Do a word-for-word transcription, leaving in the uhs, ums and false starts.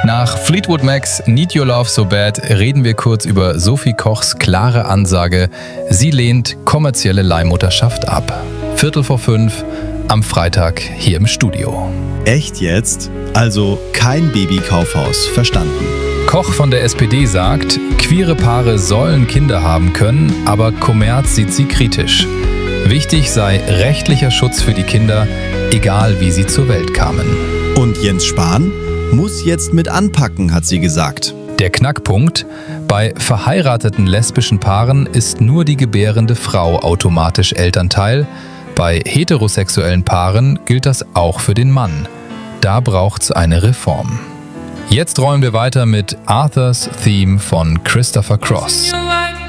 Nach Fleetwood Macs Need Your Love So Bad reden wir kurz über Sophie Kochs klare Ansage, sie lehnt kommerzielle Leihmutterschaft ab. Viertel vor fünf am Freitag hier im Studio. Echt jetzt? Also kein Babykaufhaus, verstanden. Koch von der S P D sagt, queere Paare sollen Kinder haben können, aber Kommerz sieht sie kritisch. Wichtig sei rechtlicher Schutz für die Kinder, egal wie sie zur Welt kamen. Und Jens Spahn muss jetzt mit anpacken, hat sie gesagt. Der Knackpunkt: Bei verheirateten lesbischen Paaren ist nur die gebärende Frau automatisch Elternteil. Bei heterosexuellen Paaren gilt das auch für den Mann. Da braucht's eine Reform. Jetzt räumen wir weiter mit Arthur's Theme von Christopher Cross.